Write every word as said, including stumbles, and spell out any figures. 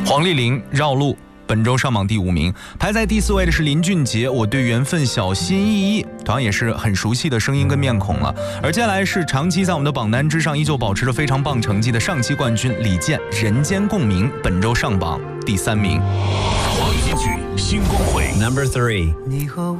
黄丽玲绕路本周上榜第五名，排在第四位的是林俊杰，我对缘分小心翼翼，同样也是很熟悉的声音跟面孔了。而接下来是长期在我们的榜单之上依旧保持着非常棒成绩的上期冠军李健，人间共鸣，本周上榜第三名。 黄金曲新光会 Number three。